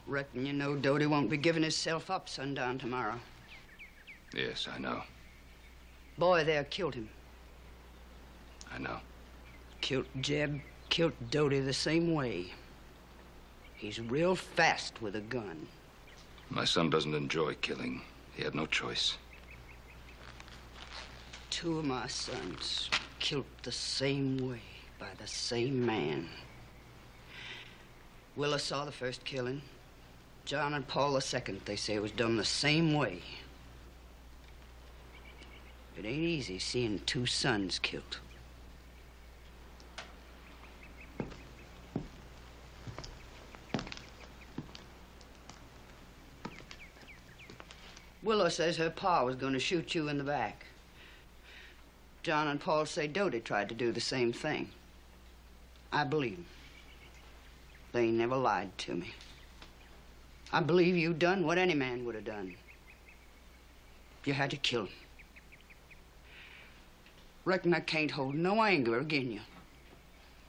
Reckon you know Doty won't be giving himself up sundown tomorrow. Yes, I know. Boy there killed him. I know. Killed Jeb, killed Doty the same way. He's real fast with a gun. My son doesn't enjoy killing. He had no choice. Two of my sons killed the same way by the same man. Willis saw the first killing. John and Paul the second, they say, was done the same way. It ain't easy seeing two sons killed. Willow says her pa was going to shoot you in the back. John and Paul say Doty tried to do the same thing. I believe 'em. They ain't never lied to me. I believe you done what any man would have done. You had to kill him. Reckon I can't hold no anger agin you.